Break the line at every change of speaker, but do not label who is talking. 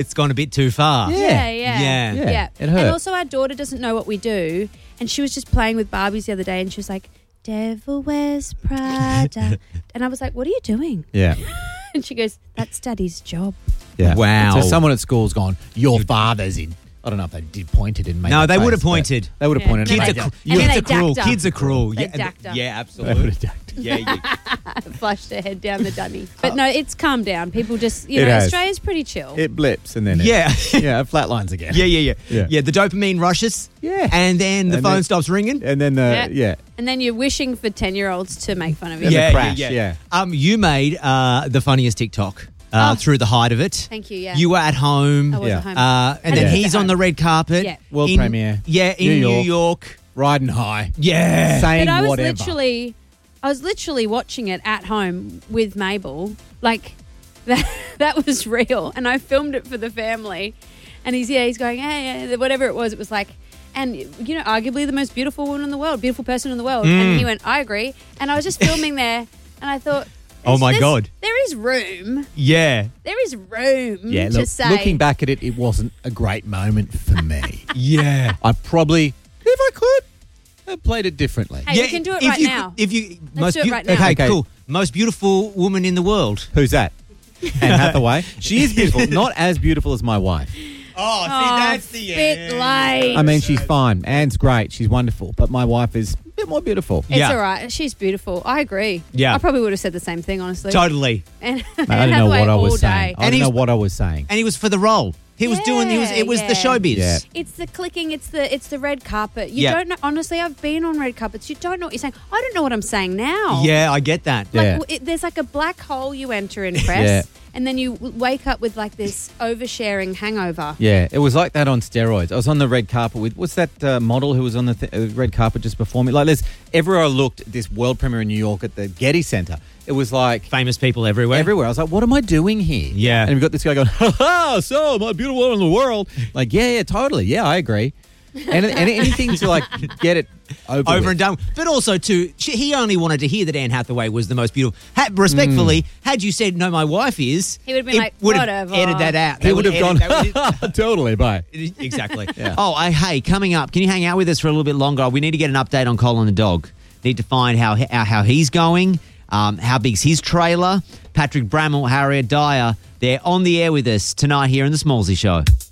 it's gone a bit too far.
Yeah.
Yeah.
It hurt.
And also our daughter doesn't know what we do. And she was just playing with Barbies the other day and she was like, Devil Wears Prada. And I was like, what are you doing?
Yeah.
And she goes, that's Daddy's job.
Yeah.
Wow.
So someone at school's gone, your father's in. I don't know if they did pointed and made
No,
that
they would
face,
have pointed.
but They would have
Yeah.
pointed.
Kids
and
are
made
cr- And then
Kids
they
are cruel.
dacked her.
Kids are cruel.
They
Yeah,
dacked her.
yeah,
They would
absolutely.
have dacked.
Yeah.
Flushed her head down the dunny. But no, it's calmed down. People just,
It has.
Australia's pretty chill.
It blips and then
Yeah.
it flatlines again.
Yeah.
Yeah.
The dopamine rushes.
Yeah.
And then the
And
phone
then-
stops ringing.
And then
And then you're wishing for 10-year-olds to make fun of you.
Yeah. the crash, yeah.
You made the funniest TikTok through the height of it.
Thank you, yeah.
You were at home.
I was
Yeah.
at home.
And then
Yeah.
he's on the red carpet.
Yeah.
World
in-
premiere.
Yeah, in
New
New
York.
York.
riding high,
Yeah.
saying
But I was
whatever.
literally watching it at home with Mabel. Like, that was real. And I filmed it for the family. And he's going, hey, whatever it was like, and, arguably the most beautiful woman in the world, beautiful person in the world. And he went, I agree. And I was just filming there, and I thought,
Oh, my God.
There is room.
Yeah.
There is room
Yeah,
to
look,
say.
looking back at it, it wasn't a great moment for me.
Yeah.
I probably, if I could, have played it differently.
Hey, we can do it right now. Let's do it right now.
Okay,
Okay.
cool. Most beautiful woman in the world.
Who's that? Anne Hathaway. She is beautiful. Not as beautiful as my wife.
Oh,
bit late.
I mean, she's fine. Anne's great. She's wonderful. But my wife is a bit more beautiful.
It's
Yeah.
all right. She's beautiful. I agree.
Yeah.
I probably would have said the same thing, honestly.
Totally.
And
Mate, I didn't know what I was saying.
Day.
I
And
didn't know
he's-
what I was saying.
And he was for the role. He was doing. It was the
Yeah.
showbiz.
Yeah.
It's the clicking. It's the red carpet. You
Yeah.
don't know. Honestly, I've been on red carpets. You don't know what you're saying. I don't know what I'm saying now.
Yeah, I get that.
Like
Yeah.
there's like a black hole you enter in press,
Yeah.
and then you wake up with like this oversharing hangover.
Yeah, it was like that on steroids. I was on the red carpet with, what's that model who was on the red carpet just before me? Like, there's, everywhere I looked at this world premiere in New York at the Getty Center, it was like
Famous people everywhere.
everywhere. I was like, what am I doing here?
Yeah.
And we've got this guy going, ha ha, so my beautiful woman in the world. Like, yeah, totally. Yeah, I agree. And anything to like get it over
Over
with.
and done. But also, too, he only wanted to hear that Anne Hathaway was the most beautiful. Respectfully, had you said, no, my wife is,
He would have been like,
would have
whatever.
edited that out.
He
They
would have gone,
edit- that would-
totally, bye.
Exactly.
Yeah.
Oh, hey, coming up, can you hang out with us for a little bit longer? We need to get an update on Colin the dog. Need to find how he's going, how big's his trailer. Patrick Bramall, Harriet Dyer, they're on the air with us tonight here in the Smallsy Show.